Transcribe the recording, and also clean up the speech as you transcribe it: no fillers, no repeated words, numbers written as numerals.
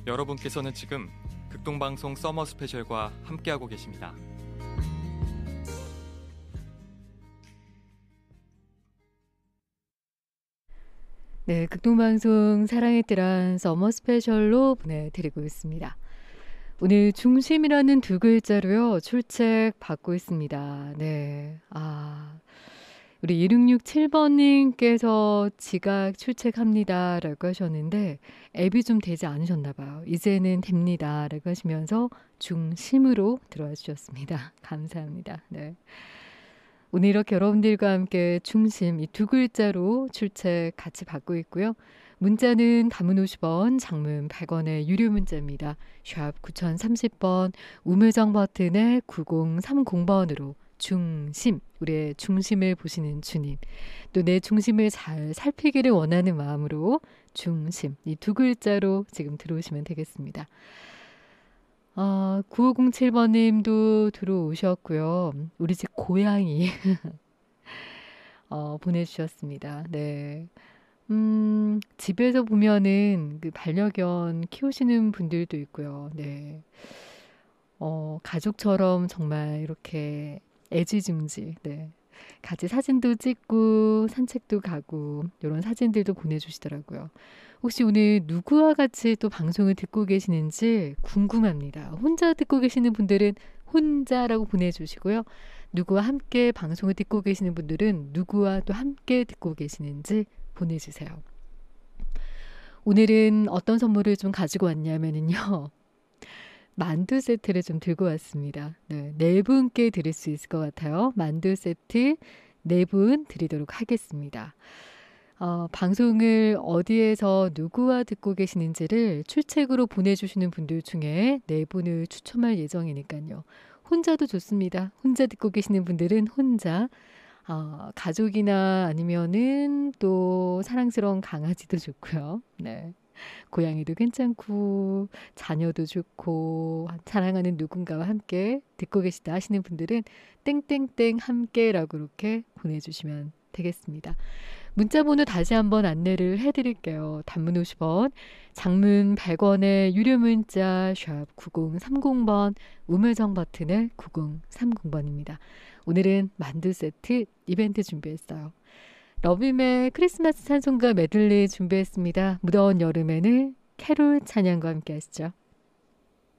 여러분께서는 지금 극동방송 서머 스페셜과 함께하고 계십니다. 네, 극동방송 사랑의 띠란 서머 스페셜로 보내드리고 있습니다. 오늘 중심이라는 두 글자로요, 출첵 받고 있습니다. 네, 우리 2667번님께서 지각 출첵합니다 라고 하셨는데 앱이 좀 되지 않으셨나 봐요. 이제는 됩니다 라고 하시면서 중심으로 들어와 주셨습니다. 감사합니다. 네. 오늘 이렇게 여러분들과 함께 중심 이 두 글자로 출첵 같이 받고 있고요. 문자는 단문 50원, 장문 100원의 유료 문자입니다. 샵 9030번, 우물정 버튼의 9030번으로 중심, 우리의 중심을 보시는 주님, 또 내 중심을 잘 살피기를 원하는 마음으로 중심, 이 두 글자로 지금 들어오시면 되겠습니다. 9507번님도 들어오셨고요. 우리 집 고양이 보내주셨습니다. 네. 집에서 보면은 그 반려견 키우시는 분들도 있고요. 네. 가족처럼 정말 이렇게 애지중지, 네. 같이 사진도 찍고 산책도 가고 이런 사진들도 보내주시더라고요. 혹시 오늘 누구와 같이 또 방송을 듣고 계시는지 궁금합니다. 혼자 듣고 계시는 분들은 혼자라고 보내주시고요. 누구와 함께 방송을 듣고 계시는 분들은 누구와 또 함께 듣고 계시는지 보내주세요. 오늘은 어떤 선물을 좀 가지고 왔냐면요. 만두 세트를 좀 들고 왔습니다. 네 분께 드릴 수 있을 것 같아요. 만두 세트 4분 드리도록 하겠습니다. 방송을 어디에서 누구와 듣고 계시는지를 출첵으로 보내주시는 분들 중에 4분을 추첨할 예정이니까요. 혼자도 좋습니다. 혼자 듣고 계시는 분들은 혼자, 가족이나 아니면은 또 사랑스러운 강아지도 좋고요. 네. 고양이도 괜찮고 자녀도 좋고 사랑하는 누군가와 함께 듣고 계시다 하시는 분들은 땡땡땡 함께라고 이렇게 보내주시면 되겠습니다. 문자번호 다시 한번 안내를 해드릴게요. 단문 50원, 장문 100원의 유료 문자 샵 9030번, 우물정 버튼의 9030번입니다. 오늘은 만두 세트 이벤트 준비했어요. 러빔의 크리스마스 찬송가 메들리 준비했습니다. 무더운 여름에는 캐롤 찬양과 함께 하시죠.